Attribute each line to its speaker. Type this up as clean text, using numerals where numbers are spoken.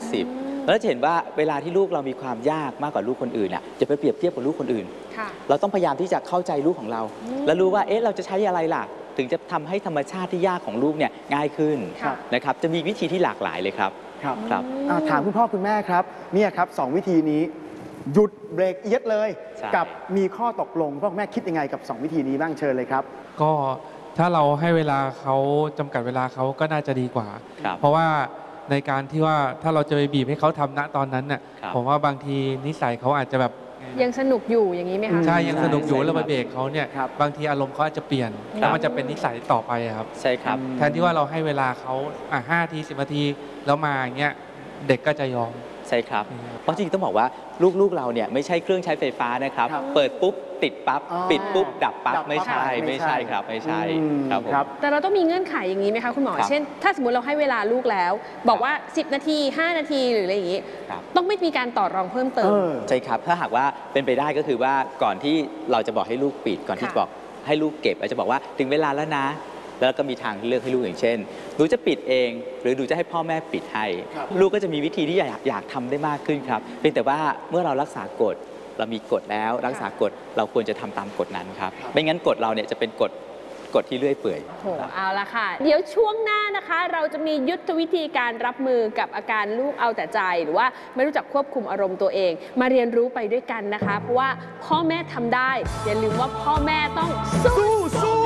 Speaker 1: 10แล้วจะเห็นว่าเวลาที่ลูกเรามีความยากมากกว่าลูกคนอื่นจะไปเปรียบเทียบกับลูกคนอื่นเราต้องพยายามที่จะเข้าใจลูกของเรา แล้วรู้ว่าเราจะใช้อะไรล่ะถึงจะทำให้ธรรมชาติที่ยากของลูกเนี่ยง่ายขึ้นนะครับจะมีวิธีที่หลากหลายเลยครับ
Speaker 2: ครับถามคุณพ่อคุณแม่ครับเนี่ยครับ2 วิธีนี้หยุดเบรกเอียดเลยกับมีข้อตกลงพ่อแม่คิดยังไงกับ2 วิธีนี้บ้างเชิญเลยครับ
Speaker 3: ก็ถ้าเราให้เวลาเขาจำกัดเวลาเขาก็น่าจะดีกว่าเพราะว่าในการที่ว่าถ้าเราจะไปบีบให้เขาทำณตอนนั้นน่ะผมว่าบางทีนิสัยเขาอาจจะแบบ
Speaker 4: ยังสนุกอยู่อย่างนี้ไหมคะ
Speaker 3: ใช่ยังสนุกอยู่แล้วไปเบรกเขาเนี่ยบางทีอารมณ์เขาอาจจะเปลี่ยนแล้วมันจะเป็นนิสัยต่อไปครับ
Speaker 1: ใช่ครับ
Speaker 3: แทนที่ว่าเราให้เวลาเขา5 ที10 นาทีแล้วมาอย่างเงี้ยเด็กก็จะยอม
Speaker 1: ใช่ครับเพราะจริงๆต้องบอกว่าลูกๆเราเนี่ยไม่ใช่เครื่องใช้ไฟฟ้านะครับเปิดปุ๊บติดปั๊บปิดปุ๊บดับปั๊บไม่ใช่ครับไม่ใช่ครับผม
Speaker 4: แต่เราต้องมีเงื่อนไขอย่างนี้ไหมคะคุณหมอเช่นถ้าสมมติเราให้เวลาลูกแล้วบอกว่า10 นาที5 นาทีหรืออะไรอย่างนี้ต้องไม่มีการต่อรองเพิ่มเติม
Speaker 1: ใช่ครับถ้าหากว่าเป็นไปได้ก็คือว่าก่อนที่เราจะบอกให้ลูกปิดก่อนที่จะบอกให้ลูกเก็บเราจะบอกว่าถึงเวลาแล้วนะแล้วก็มีทางเลือกให้ลูกอย่างเช่นหนูจะปิดเองหรือหนูจะให้พ่อแม่ปิดให้ลูกก็จะมีวิธีที่อยากทำได้มากขึ้นครับเพียงแต่ว่าเมื่อเรารักษากฎเรามีกฎแล้วรักษากฎเราควรจะทำตามกฎนั้นครับไม่งั้นกฎเราเนี่ยจะเป็นกฎที่เลื่อยเปื่อย
Speaker 4: โอ้เอาละค่ะเดี๋ยวช่วงหน้านะคะเราจะมียุทธวิธีการรับมือกับอาการลูกเอาแต่ใจหรือว่าไม่รู้จักควบคุมอารมณ์ตัวเองมาเรียนรู้ไปด้วยกันนะคะเพราะว่าพ่อแม่ทำได้อย่าลืมว่าพ่อแม่ต้องสู้